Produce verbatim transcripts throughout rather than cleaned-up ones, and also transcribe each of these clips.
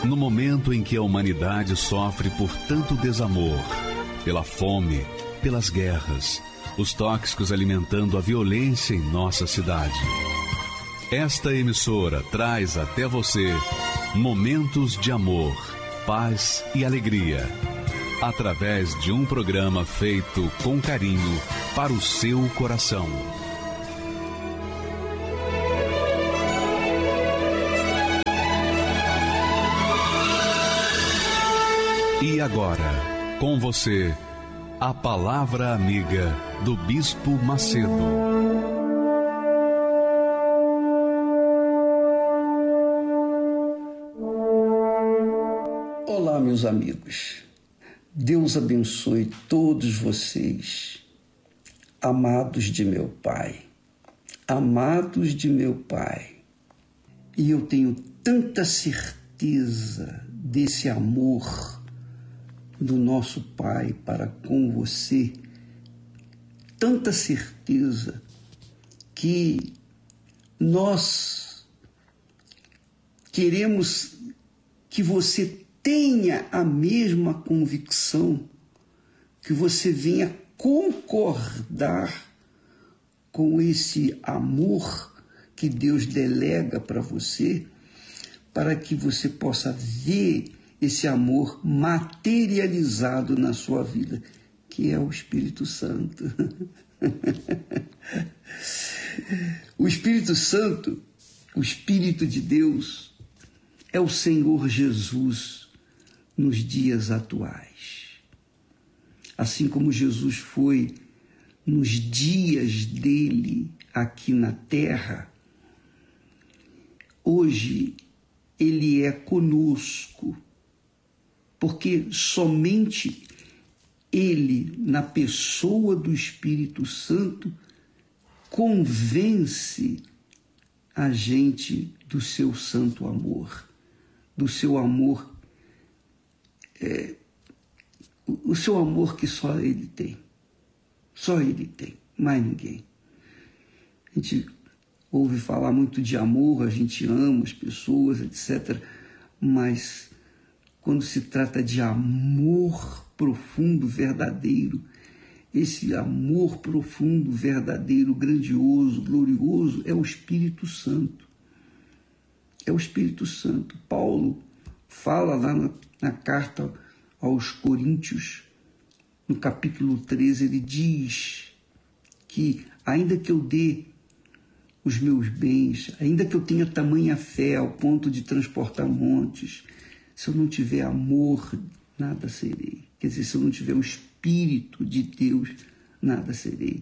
No momento em que a humanidade sofre por tanto desamor, pela fome, pelas guerras, os tóxicos alimentando a violência em nossa cidade. Esta emissora traz até você momentos de amor, paz e alegria, através de um programa feito com carinho para o seu coração. E agora, com você, a Palavra Amiga do Bispo Macedo. Olá, meus amigos. Deus abençoe todos vocês, amados de meu Pai, amados de meu Pai. E eu tenho tanta certeza desse amor do nosso Pai para com você, tanta certeza que nós queremos que você tenha a mesma convicção, que você venha concordar com esse amor que Deus delega para você, para que você possa ver esse amor materializado na sua vida, que é o Espírito Santo. O Espírito Santo, o Espírito de Deus, é o Senhor Jesus nos dias atuais. Assim como Jesus foi nos dias dele aqui na terra, hoje ele é conosco, porque somente ele, na pessoa do Espírito Santo, convence a gente do seu santo amor, do seu amor, é, o seu amor que só ele tem, só ele tem, mais ninguém. A gente ouve falar muito de amor, a gente ama as pessoas, etcétera, mas quando se trata de amor profundo, verdadeiro, esse amor profundo, verdadeiro, grandioso, glorioso, é o Espírito Santo. É o Espírito Santo. Paulo fala lá na, na carta aos Coríntios, no capítulo treze, ele diz que ainda que eu dê os meus bens, ainda que eu tenha tamanha fé ao ponto de transportar montes, se eu não tiver amor, nada serei. Quer dizer, se eu não tiver o Espírito de Deus, nada serei.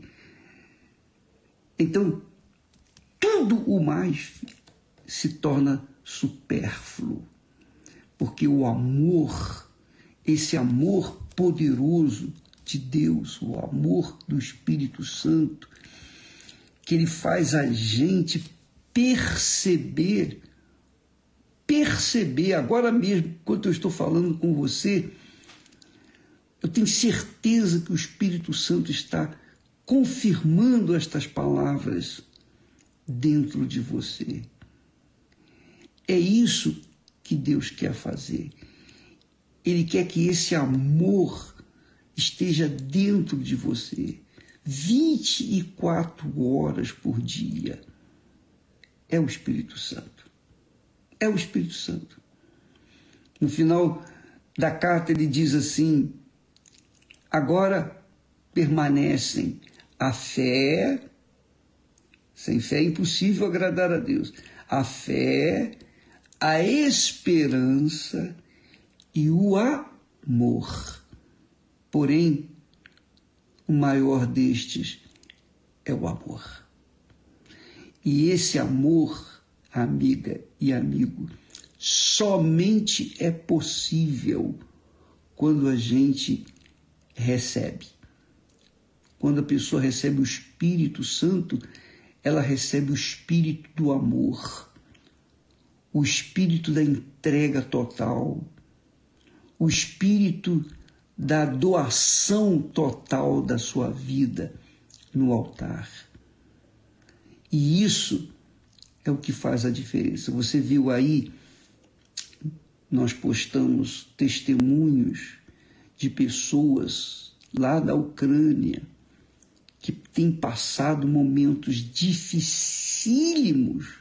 Então, tudo o mais se torna supérfluo, porque o amor, esse amor poderoso de Deus, o amor do Espírito Santo, que ele faz a gente perceber, perceber, agora mesmo, enquanto eu estou falando com você, eu tenho certeza que o Espírito Santo está confirmando estas palavras dentro de você. É isso que Deus quer fazer. Ele quer que esse amor esteja dentro de você vinte e quatro horas por dia. É o Espírito Santo. É o Espírito Santo. No final da carta ele diz assim: agora permanecem a fé, sem fé é impossível agradar a Deus, a fé, a esperança e o amor. Porém, o maior destes é o amor. E esse amor, amiga e amigo, somente é possível quando a gente recebe. Quando a pessoa recebe o Espírito Santo, ela recebe o Espírito do amor, o Espírito da entrega total, o Espírito da doação total da sua vida no altar. E isso é o que faz a diferença. Você viu aí nós postamos testemunhos de pessoas lá da Ucrânia que têm passado momentos dificílimos,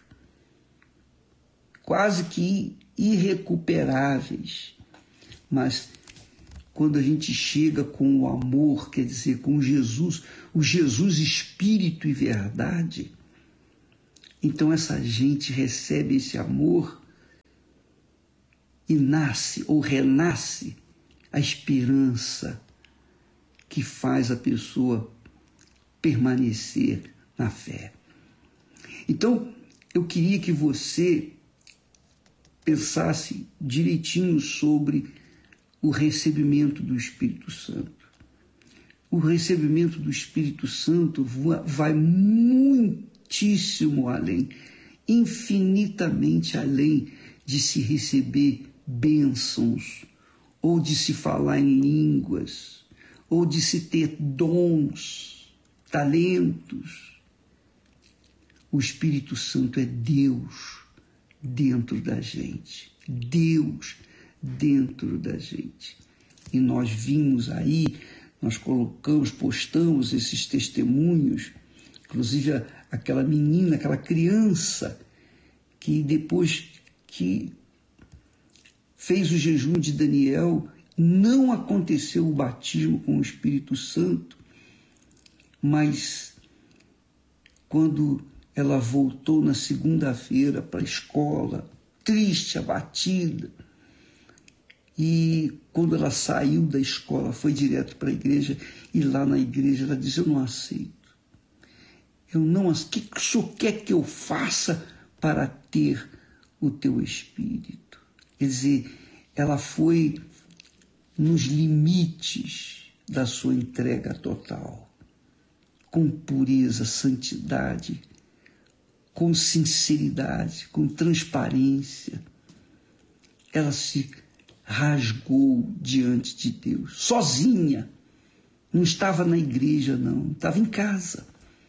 quase que irrecuperáveis, mas quando a gente chega com o amor, quer dizer, com Jesus, o Jesus Espírito e Verdade, então essa gente recebe esse amor e nasce ou renasce a esperança que faz a pessoa permanecer na fé. Então, eu queria que você pensasse direitinho sobre o recebimento do Espírito Santo. O recebimento do Espírito Santo vai muitíssimo além, infinitamente além de se receber bênçãos, ou de se falar em línguas, ou de se ter dons, talentos. O Espírito Santo é Deus dentro da gente. Deus dentro da gente. E nós vimos aí, nós colocamos, postamos esses testemunhos, inclusive aquela menina, aquela criança, que depois que fez o jejum de Daniel, não aconteceu o batismo com o Espírito Santo, mas quando ela voltou na segunda-feira para a escola, triste, abatida, e quando ela saiu da escola, foi direto para a igreja, e lá na igreja ela disse: eu não aceito. Eu não aceito. O que o senhor quer que eu faça para ter o teu Espírito? Quer dizer, ela foi nos limites da sua entrega total, com pureza, santidade, com sinceridade, com transparência. Ela se rasgou diante de Deus, sozinha. Não estava na igreja, não. Estava em casa.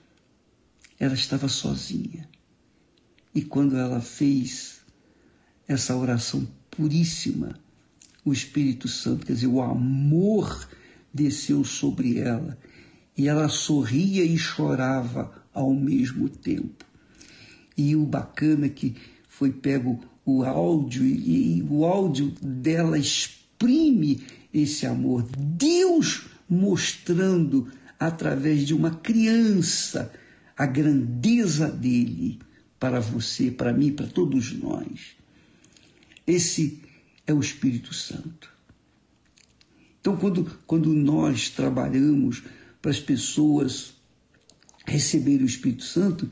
Ela estava sozinha. E quando ela fez essa oração puríssima, o Espírito Santo, quer dizer, o amor desceu sobre ela. E ela sorria e chorava ao mesmo tempo. E o bacana é que foi pego o áudio, e, e o áudio dela exprime esse amor. Deus mostrando, através de uma criança, a grandeza dele para você, para mim, para todos nós. Esse é o Espírito Santo. Então, quando, quando nós trabalhamos para as pessoas receberem o Espírito Santo,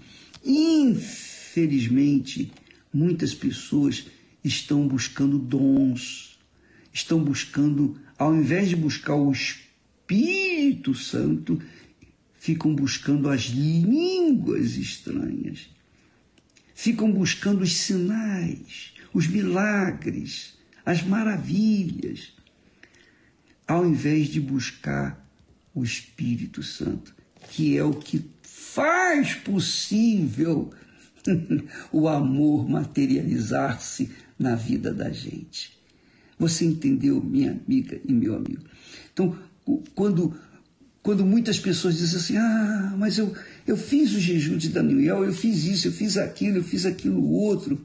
infelizmente, muitas pessoas estão buscando dons, estão buscando, ao invés de buscar o Espírito Santo, ficam buscando as línguas estranhas, ficam buscando os sinais, os milagres, as maravilhas, ao invés de buscar o Espírito Santo, que é o que faz possível o amor materializar-se na vida da gente. Você entendeu, minha amiga e meu amigo? Então, quando, quando muitas pessoas dizem assim: ah, mas eu, eu fiz o jejum de Daniel, eu fiz isso, eu fiz aquilo, eu fiz aquilo outro,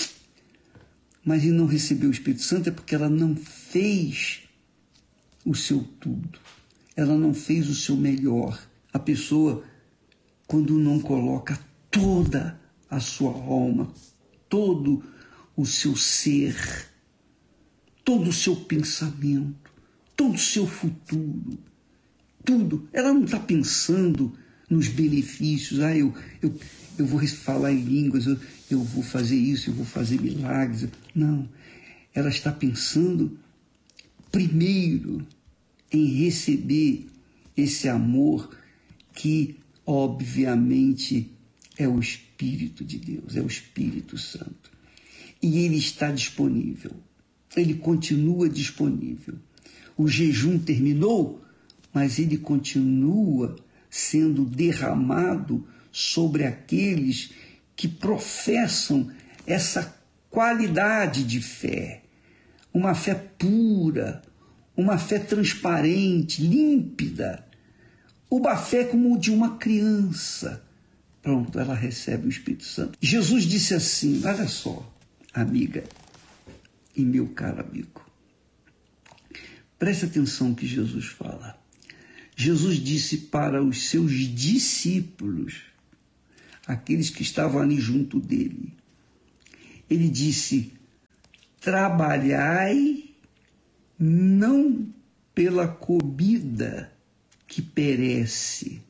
mas ele não recebeu o Espírito Santo, é porque ela não fez o seu tudo, ela não fez o seu melhor. A pessoa, quando não coloca toda a sua alma, todo o seu ser, todo o seu pensamento, todo o seu futuro, tudo, ela não está pensando nos benefícios. Ah, eu, eu, eu vou falar em línguas, eu, eu vou fazer isso, eu vou fazer milagres. Não, ela está pensando primeiro em receber esse amor que, obviamente, é o Espírito de Deus, é o Espírito Santo. E ele está disponível, ele continua disponível. O jejum terminou, mas ele continua sendo derramado sobre aqueles que professam essa qualidade de fé. uma fé pura, uma fé transparente, límpida, uma fé como de uma criança. Pronto, ela recebe o Espírito Santo. Jesus disse assim, olha só, amiga e meu caro amigo, preste atenção no que Jesus fala. Jesus disse para os seus discípulos, aqueles que estavam ali junto dele, ele disse, trabalhai não pela comida que perece,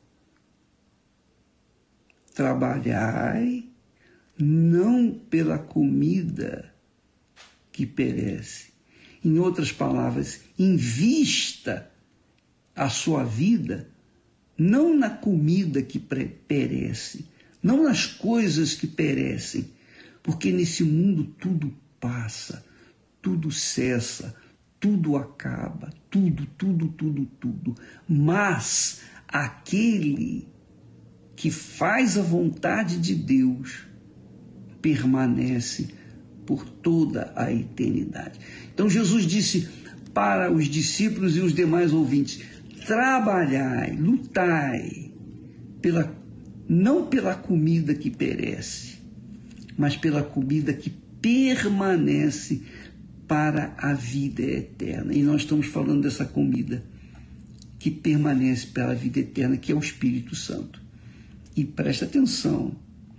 trabalhai não pela comida que perece. Em outras palavras, invista a sua vida não na comida que perece, não nas coisas que perecem, porque nesse mundo tudo passa, tudo cessa, tudo acaba, tudo, tudo, tudo, tudo. Mas aquele que faz a vontade de Deus permanece por toda a eternidade. Então Jesus disse para os discípulos e os demais ouvintes, trabalhai, lutai, pela, não pela comida que perece, mas pela comida que permanece para a vida eterna. E nós estamos falando dessa comida que permanece para a vida eterna, que é o Espírito Santo. E presta atenção,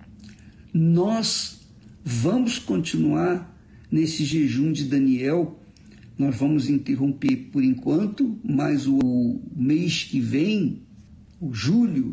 nós vamos continuar nesse jejum de Daniel, nós vamos interromper por enquanto, mas o mês que vem, o julho,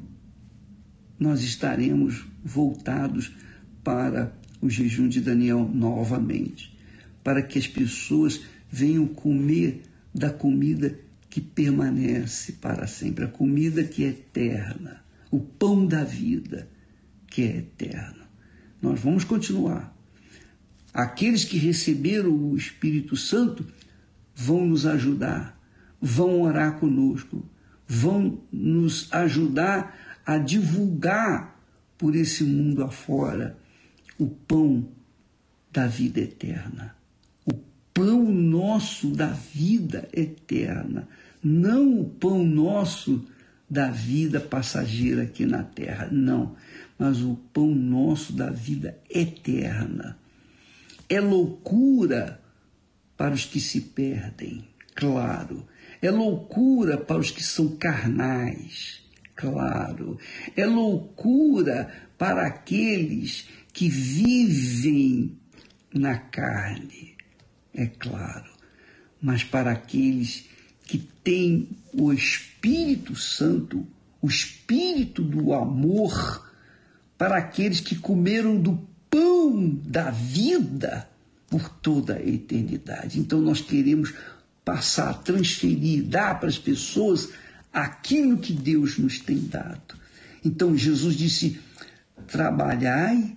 nós estaremos voltados para o jejum de Daniel novamente, para que as pessoas venham comer da comida que permanece para sempre, a comida que é eterna, o pão da vida que é eterno. Nós vamos continuar. Aqueles que receberam o Espírito Santo vão nos ajudar, vão orar conosco, vão nos ajudar a divulgar por esse mundo afora o pão da vida eterna, o pão nosso da vida eterna, não o pão nosso da vida passageira aqui na terra, não, mas o pão nosso da vida eterna. É loucura para os que se perdem, claro. É loucura para os que são carnais, claro. É loucura para aqueles que vivem na carne, é claro. Mas para aqueles que têm o Espírito Santo, o Espírito do amor, para aqueles que comeram do pão da vida por toda a eternidade. Então nós queremos passar, transferir, dar para as pessoas aquilo que Deus nos tem dado. Então Jesus disse, trabalhai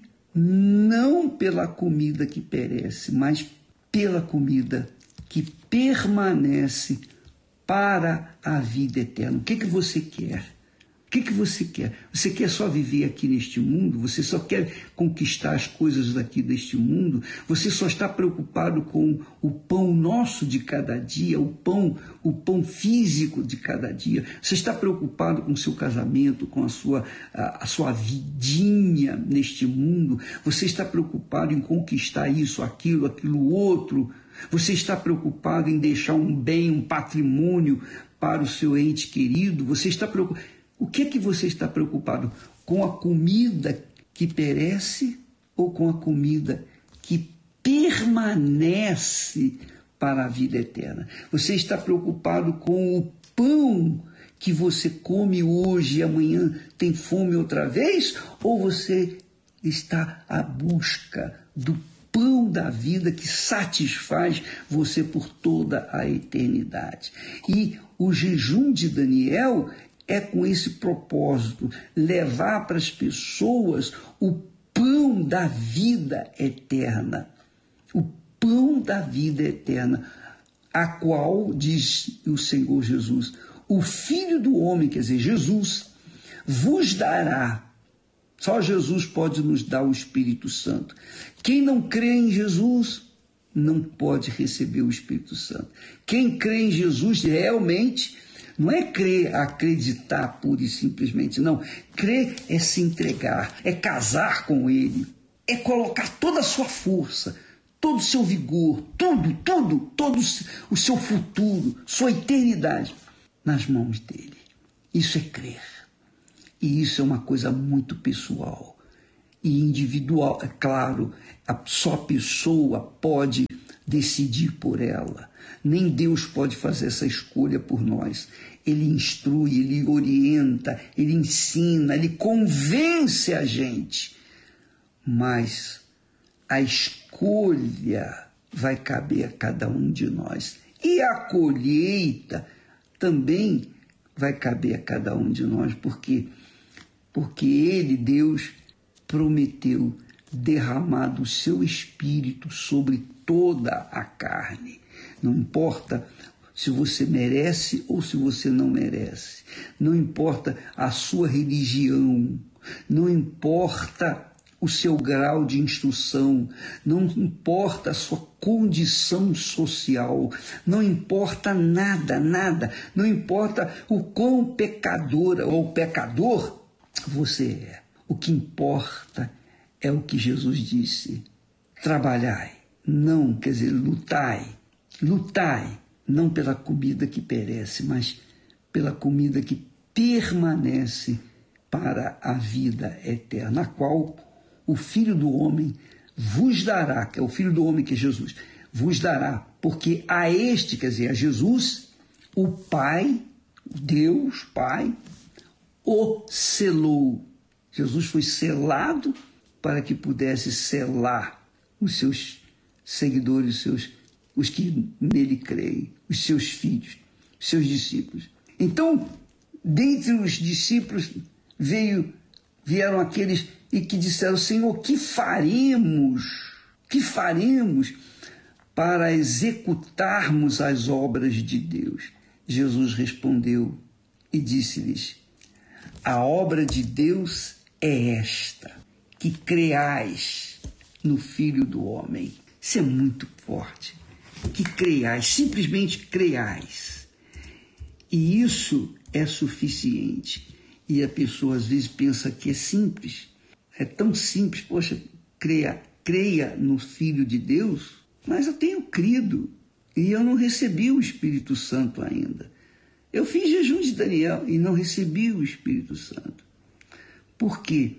não pela comida que perece, mas pela comida que permanece para a vida eterna. O que, que você quer? O que, que você quer? Você quer só viver aqui neste mundo? Você só quer conquistar as coisas daqui deste mundo? Você só está preocupado com o pão nosso de cada dia, o pão, o pão físico de cada dia? Você está preocupado com o seu casamento, com a sua, a, a sua vidinha neste mundo? Você está preocupado em conquistar isso, aquilo, aquilo outro? Você está preocupado em deixar um bem, um patrimônio para o seu ente querido? Você está preocupado... O que é que você está preocupado? Com a comida que perece ou com a comida que permanece para a vida eterna? Você está preocupado com o pão que você come hoje e amanhã tem fome outra vez? Ou você está à busca do pão da vida que satisfaz você por toda a eternidade? E o jejum de Daniel é com esse propósito, levar para as pessoas o pão da vida eterna, o pão da vida eterna, a qual, diz o Senhor Jesus, o Filho do Homem, quer dizer, Jesus, vos dará. Só Jesus pode nos dar o Espírito Santo. Quem não crê em Jesus não pode receber o Espírito Santo. Quem crê em Jesus realmente não é crer, acreditar pura e simplesmente, não. Crer é se entregar, é casar com Ele, é colocar toda a sua força, todo o seu vigor, tudo, tudo, todo o seu futuro, sua eternidade nas mãos dele. Isso é crer. E isso é uma coisa muito pessoal e individual. É claro, só a pessoa pode decidir por ela. Nem Deus pode fazer essa escolha por nós. Ele instrui, ele orienta, ele ensina, ele convence a gente. Mas a escolha vai caber a cada um de nós. E a colheita também vai caber a cada um de nós. Por quê? Porque Ele, Deus, prometeu derramar do seu Espírito sobre toda a carne. Não importa se você merece ou se você não merece. Não importa a sua religião. Não importa o seu grau de instrução, não importa a sua condição social, não importa nada, nada, não importa o quão pecadora ou pecador você é. O que importa é o que Jesus disse: trabalhai, não, quer dizer, lutai, lutai, não pela comida que perece, mas pela comida que permanece para a vida eterna, a qual o Filho do Homem vos dará, que é o Filho do Homem que é Jesus, vos dará, porque a este, quer dizer, a Jesus, o Pai, Deus Pai, o selou. Jesus foi selado para que pudesse selar os seus seguidores, os, seus, os que nele creem, os seus filhos, os seus discípulos. Então, dentre os discípulos veio, vieram aqueles e que disseram: Senhor, que faremos? Que faremos para executarmos as obras de Deus? Jesus respondeu e disse-lhes: a obra de Deus é esta, que creais no Filho do Homem. Isso é muito forte. Que creais, simplesmente creais. E isso é suficiente. E a pessoa às vezes pensa que é simples. É tão simples, poxa, creia, creia no Filho de Deus, mas eu tenho crido e eu não recebi o Espírito Santo ainda. Eu fiz jejum de Daniel e não recebi o Espírito Santo. Por quê?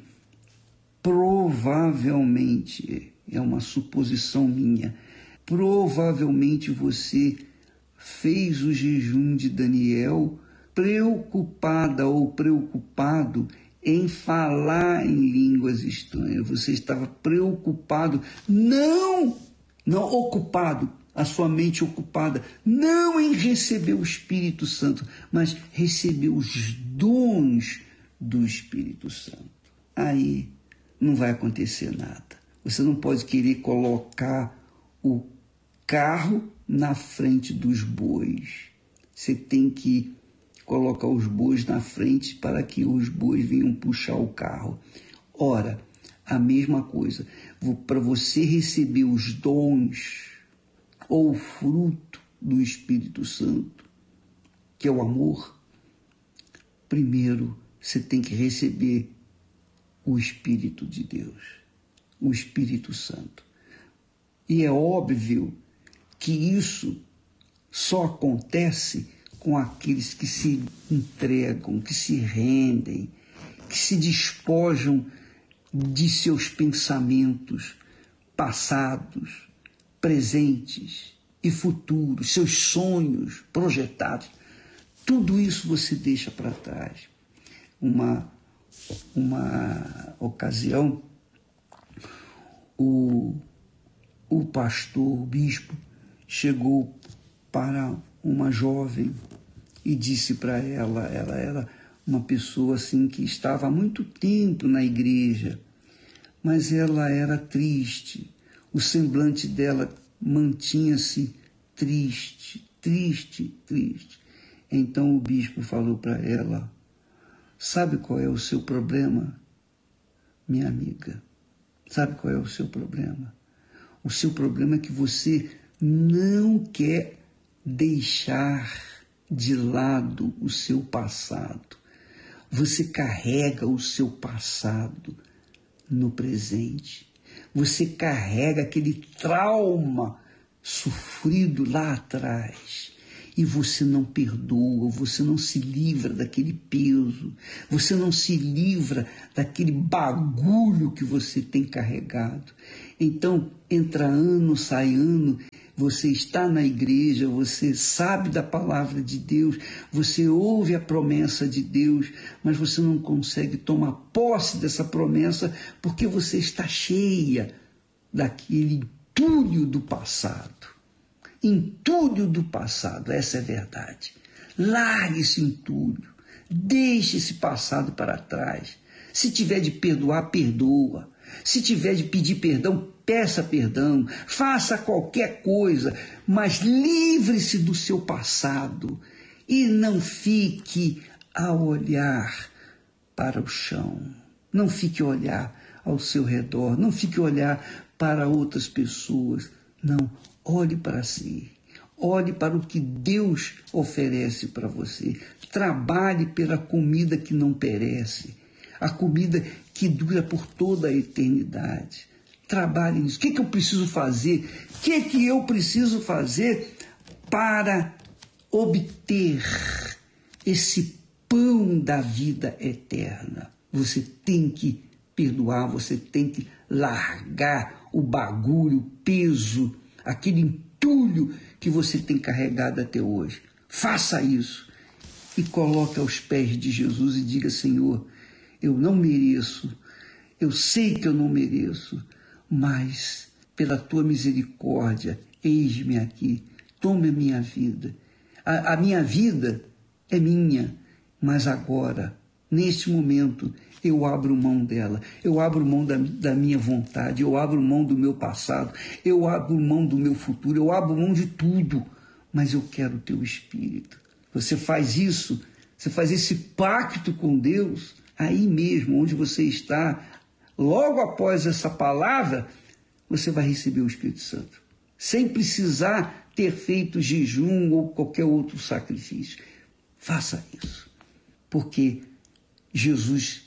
Provavelmente, é uma suposição minha, provavelmente você fez o jejum de Daniel preocupada ou preocupado em falar em línguas estranhas. Você estava preocupado, não, não ocupado, a sua mente ocupada, não em receber o Espírito Santo, mas receber os dons do Espírito Santo. Aí não vai acontecer nada. Você não pode querer colocar o carro na frente dos bois. Você tem que colocar os bois na frente para que os bois venham puxar o carro. Ora, a mesma coisa. Para você receber os dons ou o fruto do Espírito Santo, que é o amor, primeiro você tem que receber o Espírito de Deus, o Espírito Santo. E é óbvio que isso só acontece com aqueles que se entregam, que se rendem, que se despojam de seus pensamentos passados, presentes e futuros, seus sonhos projetados. Tudo isso você deixa para trás. Uma, uma ocasião, o, o pastor, o bispo, chegou para uma jovem e disse para ela, ela era uma pessoa assim que estava há muito tempo na igreja, mas ela era triste, o semblante dela mantinha-se triste, triste, triste. Então o bispo falou para ela: sabe qual é o seu problema, minha amiga? Sabe qual é o seu problema? O seu problema é que você não quer deixar de lado o seu passado. Você carrega o seu passado no presente. Você carrega aquele trauma sofrido lá atrás. E você não perdoa, você não se livra daquele peso, você não se livra daquele bagulho que você tem carregado. Então, entra ano, sai ano, você está na igreja, você sabe da palavra de Deus, você ouve a promessa de Deus, mas você não consegue tomar posse dessa promessa porque você está cheia daquele entulho do passado. Entulho do passado, essa é a verdade. Largue esse entulho, deixe esse passado para trás. Se tiver de perdoar, perdoa. Se tiver de pedir perdão, peça perdão. Faça qualquer coisa, mas livre-se do seu passado e não fique a olhar para o chão. Não fique a olhar ao seu redor, não fique a olhar para outras pessoas. Não, olhe para si, olhe para o que Deus oferece para você. Trabalhe pela comida que não perece, a comida que dura por toda a eternidade. Trabalhe nisso. O que, que eu preciso fazer? O que, que eu preciso fazer para obter esse pão da vida eterna? Você tem que perdoar, você tem que largar o bagulho, o peso, aquele entulho que você tem carregado até hoje. Faça isso e coloque aos pés de Jesus e diga: Senhor, eu não mereço, eu sei que eu não mereço, mas pela tua misericórdia, eis-me aqui, tome a minha vida. A, a minha vida é minha, mas agora, neste momento, eu abro mão dela, eu abro mão da, da minha vontade, eu abro mão do meu passado, eu abro mão do meu futuro, eu abro mão de tudo, mas eu quero o teu Espírito. Você faz isso, você faz esse pacto com Deus, aí mesmo, onde você está, logo após essa palavra, você vai receber o Espírito Santo, sem precisar ter feito jejum ou qualquer outro sacrifício. Faça isso, porque Jesus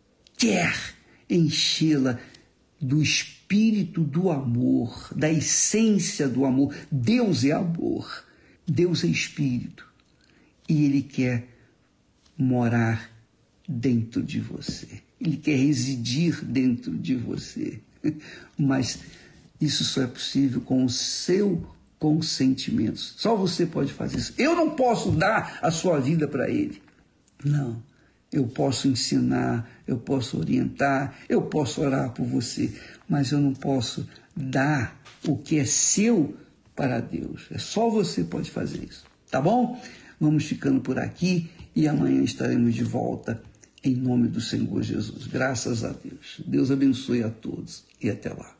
quer enchê-la do espírito do amor, da essência do amor. Deus é amor, Deus é espírito, e Ele quer morar dentro de você. Ele quer residir dentro de você. Mas isso só é possível com o seu consentimento. Só você pode fazer isso. Eu não posso dar a sua vida para Ele. Não. Eu posso ensinar, eu posso orientar, eu posso orar por você, mas eu não posso dar o que é seu para Deus. É só você pode fazer isso. Tá bom? Vamos ficando por aqui e amanhã estaremos de volta em nome do Senhor Jesus. Graças a Deus. Deus abençoe a todos e até lá.